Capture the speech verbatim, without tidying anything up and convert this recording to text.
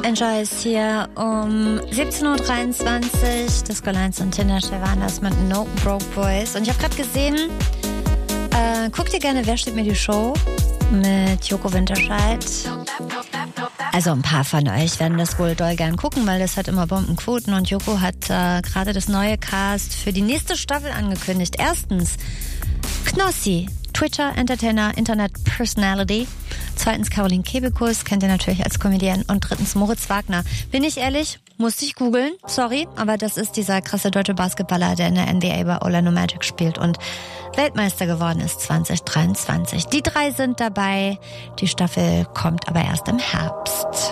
Enjoy ist hier um siebzehn Uhr dreiundzwanzig. Disco Lines und Tina Schiawanas mit No Broke Boys. Und ich habe gerade gesehen, äh, guckt ihr gerne Wer steht mir die Show mit Joko Winterscheid. Also ein paar von euch werden das wohl doll gern gucken, weil das hat immer Bombenquoten. Und Joko hat äh, gerade das neue Cast für die nächste Staffel angekündigt. Erstens Knossi, Twitcher-Entertainer, Internet-Personality. Zweitens Caroline Kebekus, kennt ihr natürlich als Comedian. Und drittens Moritz Wagner. Bin ich ehrlich, musste ich googeln, sorry, aber das ist dieser krasse deutsche Basketballer, der in der N B A bei Orlando Magic spielt und Weltmeister geworden ist zwanzig dreiundzwanzig. Die drei sind dabei, die Staffel kommt aber erst im Herbst.